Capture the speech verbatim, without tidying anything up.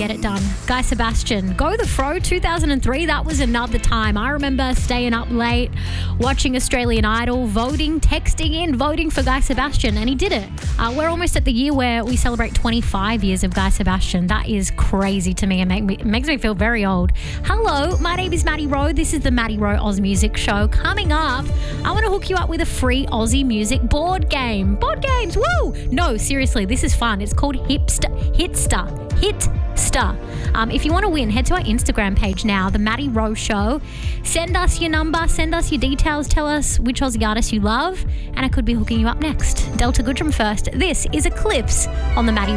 get it done. Guy Sebastian, Go the Fro two thousand three, that was another time. I remember staying up late, watching Australian Idol, voting, texting in, voting for Guy Sebastian, and he did it. Uh, we're almost at the year where we celebrate twenty-five years of Guy Sebastian. That is crazy to me and make me, it makes me feel very old. Hello, my name is Maddie Rowe. This is the Maddie Rowe Oz Music Show. Coming up, I want to hook you up with a free Aussie music board game. Board games, woo! No, seriously, this is fun. It's called Hipster, Hitster, Hitster. Um, if you want to win, head to our Instagram page now, The Maddie Rowe Show. Send us your number, send us your details, tell us which Aussie artist you love, and I could be hooking you up next. Delta Goodrum first. This is Eclipse on The Maddie